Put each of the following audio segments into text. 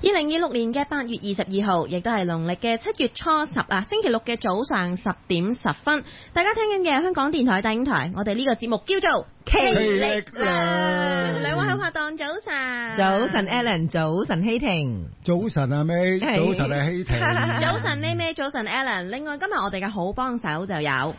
2026年嘅8月22號，亦都係農曆嘅7月初10啊，星期六嘅早上10點10分，大家聽緊嘅香港電台第五台，我哋呢個節目叫做奇力量。 兩位好拍檔，早晨。 早晨 Alan， 早晨希婷， 早晨阿 May， 早晨阿希婷， 早晨呢咩？早晨 Alan。另外今日我哋嘅好幫手就有藍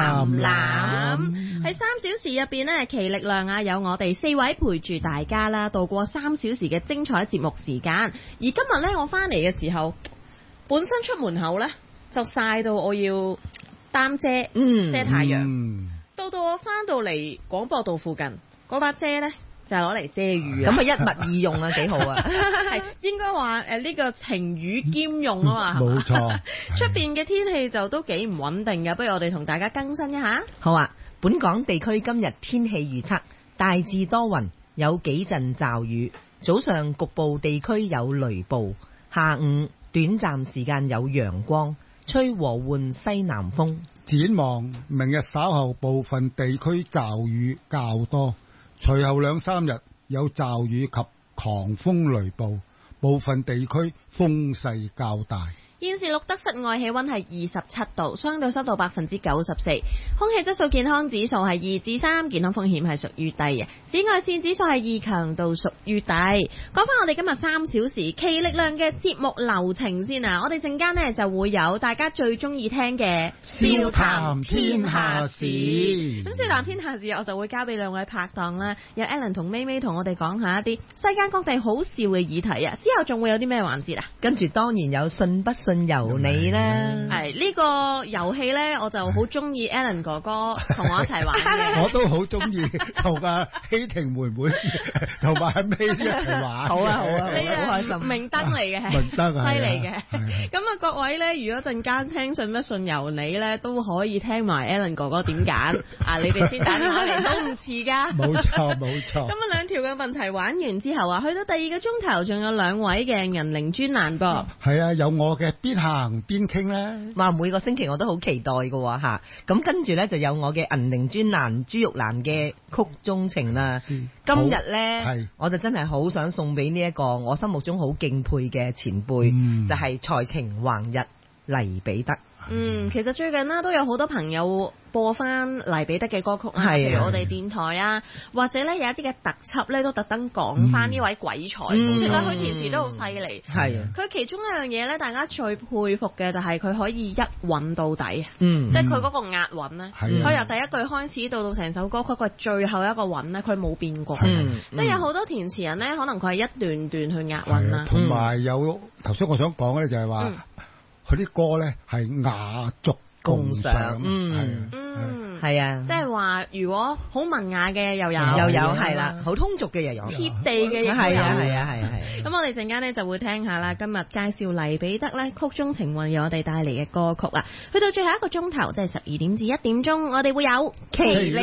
喺3小時入邊呢，奇力量啊有我哋4位陪住大家啦，度過3小時嘅精彩節目時間。而今日呢，我翻嚟嘅時候，本身出門口呢，就曬到我要擔遮，遮太陽。到我翻到嚟廣播道附近，嗰把遮呢，就係攞嚟遮雨啊！ 咁啊一物二用啊，幾好啊！ 係應該話呢個晴雨兼用啊嘛， 冇錯。 出邊嘅天氣就都幾唔穩定嘅，不如我哋同大家更新一下。 好啊，本港地區今日天氣預測大致多雲，有幾陣驟雨，早上局部地區有雷暴，下午短暫時間有陽光，吹和緩西南風。 展望明日稍後部分地區驟雨較多，隨後2-3日有驟雨及狂風雷暴，部分地區風勢較大。 現時錄得室外氣溫係27度，相對濕度94%，空氣質素健康指數係2至3，健康風險係屬於低嘅。紫外線指數係2，強度屬於低。講翻我哋今日3小時奇力量嘅節目流程先啊！我哋陣間呢就會有大家最中意聽嘅笑談天下事。 咁笑談天下事，我就會交俾兩位拍檔啦，有 Alan 同 May 同我哋講下一啲世界各地好笑嘅議題啊！之後仲會有啲咩環節啊？ 跟住當然有信不信由你啦。 係呢個遊戲呢，我就好中意 Alan 哥哥同我一齊玩嘅。 我都好中意同阿希婷妹妹同埋阿 May 一齊玩。 好啊好啊， 你好開心。 明燈嚟嘅， 明燈啊， 犀利嘅。咁啊，各位呢，如果陣間聽信不信由你呢，都可以聽埋 Alan 哥哥點揀啊！你哋先打電話嚟都唔遲噶。 冇錯冇錯。 咁啊，兩條嘅問題玩完之後啊，去到第2個鐘頭，仲有2位嘅銀鈴專欄噃。 係啊，有我嘅邊行邊傾啦。 哇，每個星期我都好期待㗎吓。咁跟住呢，就有我嘅銀鈴專欄朱玉蘭嘅曲中情啦。今日呢，我就真係好想送俾呢一個我心目中好敬佩嘅前輩，就係才情橫溢黎彼得。 其實最近都有好多朋友播翻黎彼得嘅歌曲啦，譬如我哋電台啊，或者咧有一啲嘅特輯咧都特登講翻呢位鬼才。其實佢填詞都好犀利。係啊，佢其中一樣嘢咧，大家最佩服嘅就係佢可以一韻到底。即係佢嗰個押韻咧，佢由第一句開始到成首歌曲佢最後一個韻咧，佢冇變過。即係有好多填詞人咧，可能佢係一段段去押韻啦。 同埋有頭先我想講咧，就係話佢啲歌咧係雅俗共賞。 係啊， 即係話如果好文雅嘅又有係啦，好通俗嘅又有， 貼地嘅亦都有。 係啊。 咁我哋陣間呢就會聽下啦，今日介紹黎彼得咧曲中情為我哋帶嚟嘅歌曲啊，去到最後1個鐘頭，即係12點至1點鐘，我哋會有奇力